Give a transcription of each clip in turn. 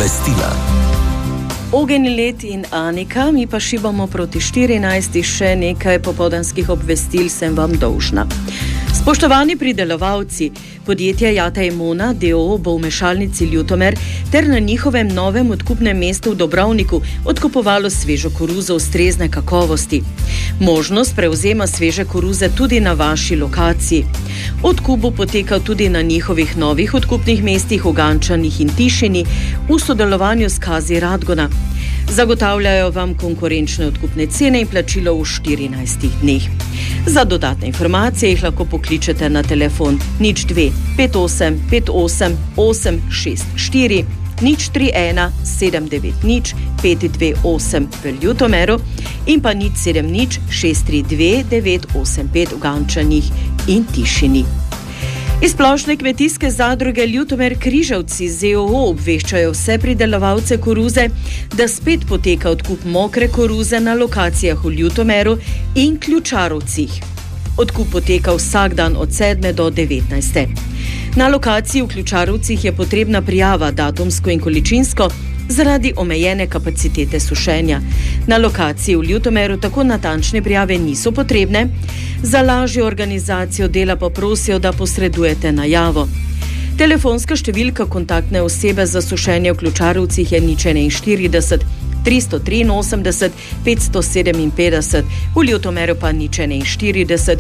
obvestila. Ogenj, led in Anika, mi pa šibamo proti 14. Še nekaj popoldanskih obvestil sem vam dolžna. Spoštovani pridelovalci, podjetje Jata Emona d.o.o. bo v mešalnici Ljutomer ter na njihovem novem odkupnem mestu v Dobrovniku odkupovalo svežo koruzo ustrezne kakovosti. Možnost prevzema sveže koruze tudi na vaši lokaciji. Odkup bo potekal tudi na njihovih novih odkupnih mestih v Gančanih in Tišini v sodelovanju s Kazi Radgona. Zagotavljajo vam konkurenčne odkupne cene in plačilo v 14 dneh. Za dodatne informacije jih lahko pokličete na telefon 02 58 58 864 031 790 528 v Ljutomeru in pa 070 632 985 v Gančanih in Tišini. Iz Splošne kmetijske zadruge Ljutomer Križevci z.o.o. obveščajo vse pridelovalce koruze, da spet poteka odkup mokre koruze na lokacijah v Ljutomeru in Ključarovcih. Odkup poteka vsak dan od 7. do 19. Na lokaciji v Ključarovcih je potrebna prijava datumsko in količinsko zaradi omejene kapacitete sušenja. Na lokaciji v Ljutomeru tako natančne prijave niso potrebne, za lažjo organizacijo dela pa prosijo, da posredujete najavo. Telefonska številka kontaktne osebe za sušenje v Ključarovcih je 041 383 557, v Ljutomeru pa 041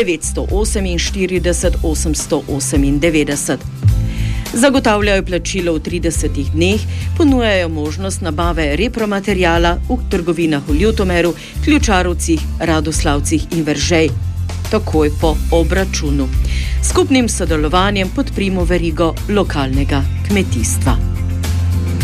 948 898. Zagotavljajo plačilo v 30 dneh, ponujajo možnost nabave repromaterijala v trgovinah v Ljutomeru, Ključarovcih, Radoslavcih in Veržej, takoj po obračunu. Skupnim sodelovanjem podprimo verigo lokalnega kmetijstva.